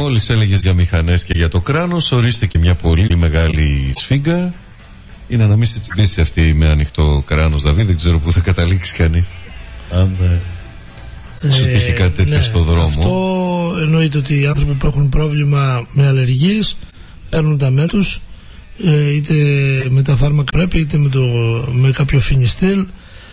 Μόλις έλεγες για μηχανές και για το κράνος, ορίστε και μια πολύ μεγάλη σφίγγα. Είναι να μην σε τσιμπήσει αυτή με ανοιχτό κράνος, Δαβίδ. Δεν ξέρω πού θα καταλήξει κανείς. Αν σου τύχει κάτι τέτοιο στο δρόμο. Αυτό εννοείται ότι οι άνθρωποι που έχουν πρόβλημα με αλλεργίες παίρνουν τα μέτους, είτε με τα φάρμακα πρέπει, είτε με κάποιο φινιστήλ,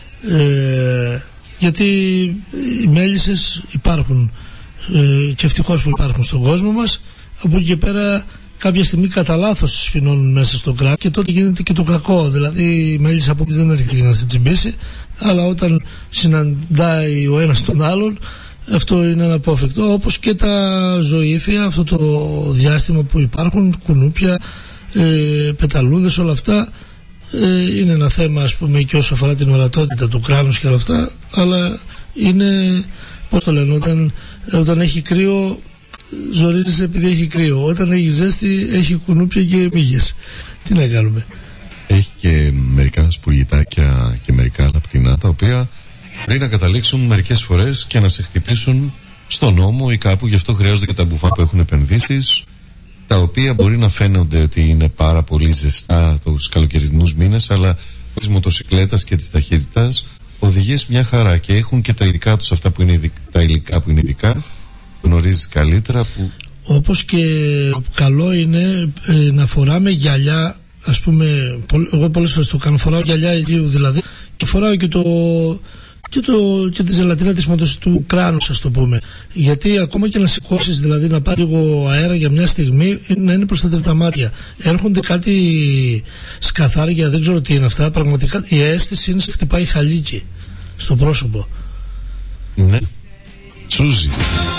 γιατί οι μέλισσες υπάρχουν και ευτυχώς που υπάρχουν στον κόσμο μας. Από εκεί και πέρα κάποια στιγμή κατά λάθος σφινώνουν μέσα στο κράνο και τότε γίνεται και το κακό. Δηλαδή η μέλισσα από εκεί δεν έρχεται να σε τσιμπήσει, αλλά όταν συναντάει ο ένας τον άλλον, αυτό είναι αναπόφευκτο. Όπως και τα ζωήφια, αυτό το διάστημα που υπάρχουν, κουνούπια, πεταλούδες, όλα αυτά, είναι ένα θέμα, ας πούμε, και όσο αφορά την ορατότητα του κράνους και όλα αυτά, αλλά είναι, πώς το λένε, όταν έχει κρύο ζορίζεσαι επειδή έχει κρύο, όταν έχει ζέστη έχει κουνούπια και μύγες. Τι να κάνουμε. Έχει και μερικά σπουργητάκια και μερικά άλλα πτηνά, τα οποία μπορεί να καταλήξουν μερικές φορές και να σε χτυπήσουν στον ώμο ή κάπου. Γι' αυτό χρειάζονται και τα μπουφά που έχουν επενδύσεις, τα οποία μπορεί να φαίνονται ότι είναι πάρα πολύ ζεστά τους καλοκαιρινούς μήνες, αλλά της μοτοσυκλέτας και της ταχύτητας οδηγείς μια χαρά και έχουν και τα υλικά τους, αυτά που είναι τα υλικά που είναι ειδικά, γνωρίζεις καλύτερα. Όπως και καλό είναι να φοράμε γυαλιά, ας πούμε, εγώ πολλές φορές το κάνω, φοράω γυαλιά ηλίου δηλαδή, και φοράω και τη ζελατίνα του κράνους, ας το πούμε, γιατί ακόμα και να σηκώσεις, δηλαδή να πάρει λίγο αέρα για μια στιγμή, να είναι προστατεύτα τα μάτια. Έρχονται κάτι σκαθάρια, δεν ξέρω τι είναι αυτά, πραγματικά η αίσθηση είναι σε χτυπάει χαλίκι στο πρόσωπο. Ναι, τσούζει.